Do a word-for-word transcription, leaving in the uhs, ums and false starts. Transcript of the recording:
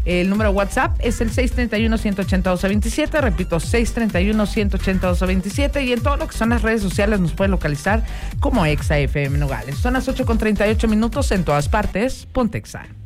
El número de WhatsApp es el seis tres uno, uno ocho cero, doce veintisiete. Repito, seis tres uno, uno ocho cero, doce veintisiete. Y en todo lo que son las redes sociales nos pueden localizar como Exa F M Nogales. Son las ocho con treinta y ocho minutos en todas partes. Ponte Exa.